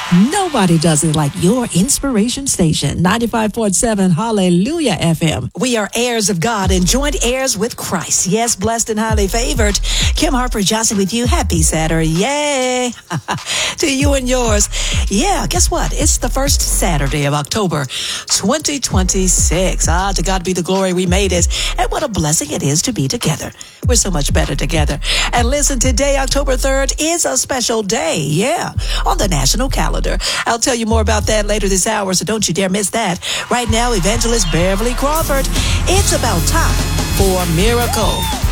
Nobody does it like your inspiration station, 95.7 Hallelujah FM. We are heirs of God and joint heirs with Christ. Yes, blessed and highly favored. Kim Harper Johnson with you. Happy Saturday. Yay. To you and yours. Yeah, guess what? It's the first Saturday of October 2026. To God be the glory. We made it. And what a blessing it is to be together. We're so much better together. And listen, today, October 3rd, is a special day. Yeah, on the national calendar. I'll tell you more about that later this hour, so don't you dare miss that. Right now, Evangelist Beverly Crawford. It's about time for a miracle.